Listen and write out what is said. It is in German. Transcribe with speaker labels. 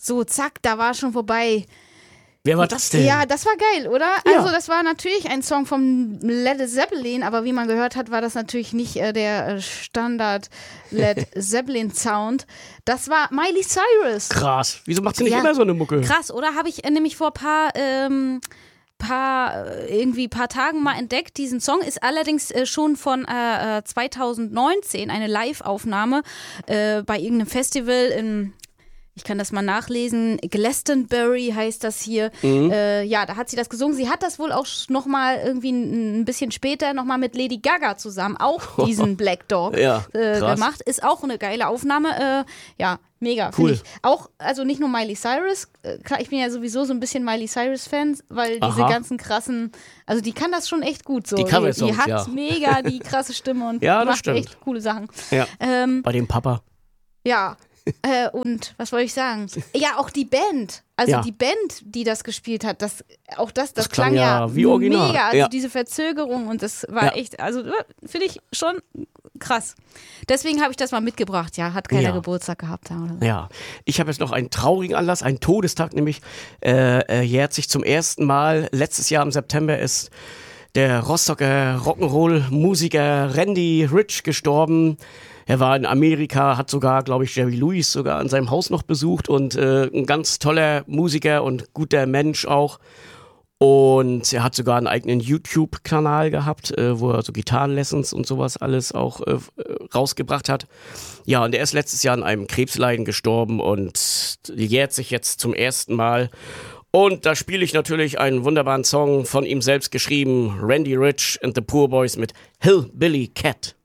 Speaker 1: So, zack, da war schon vorbei.
Speaker 2: Wer war das denn?
Speaker 1: Ja, das war geil, oder?
Speaker 2: Ja.
Speaker 1: Also das war natürlich ein Song vom Led Zeppelin, aber wie man gehört hat, war das natürlich nicht der Standard Led Zeppelin Sound. Das war Miley Cyrus.
Speaker 2: Krass. Wieso macht sie nicht immer so eine Mucke?
Speaker 1: Krass, oder? Habe ich nämlich vor paar Tagen mal entdeckt. Diesen Song ist allerdings schon von 2019 eine Live-Aufnahme bei irgendeinem Festival in, ich kann das mal nachlesen, Glastonbury heißt das hier. Ja, da hat sie das gesungen. Sie hat das wohl auch nochmal irgendwie ein bisschen später nochmal mit Lady Gaga zusammen auch diesen Black Dog gemacht. Ist auch eine geile Aufnahme. Ja, mega.
Speaker 2: Cool.
Speaker 1: Auch, also nicht nur Miley Cyrus. Klar, ich bin ja sowieso so ein bisschen Miley Cyrus-Fan, weil diese ganzen krassen, also die kann das schon echt gut so. Die hat mega die krasse Stimme und macht echt coole Sachen.
Speaker 2: Ja. Bei dem Papa.
Speaker 1: Ja. Und was wollte ich sagen? Ja, auch die Band. Also die Band, die das gespielt hat, das klang ja
Speaker 2: wie original.
Speaker 1: Mega. Also diese Verzögerung und das war echt, also finde ich schon krass. Deswegen habe ich das mal mitgebracht. Ja, hat keiner Geburtstag gehabt. Oder so.
Speaker 2: Ja, ich habe jetzt noch einen traurigen Anlass, einen Todestag, nämlich jährt sich zum ersten Mal. Letztes Jahr im September ist der Rostocker Rock'n'Roll-Musiker Randy Rich gestorben. Er war in Amerika, hat sogar, glaube ich, Jerry Lewis sogar an seinem Haus noch besucht und ein ganz toller Musiker und guter Mensch auch. Und er hat sogar einen eigenen YouTube-Kanal gehabt, wo er so Gitarrenlessons und sowas alles auch rausgebracht hat. Ja, und er ist letztes Jahr an einem Krebsleiden gestorben und jährt sich jetzt zum ersten Mal. Und da spiele ich natürlich einen wunderbaren Song von ihm selbst geschrieben, Randy Rich and the Poor Boys mit Hillbilly Cat.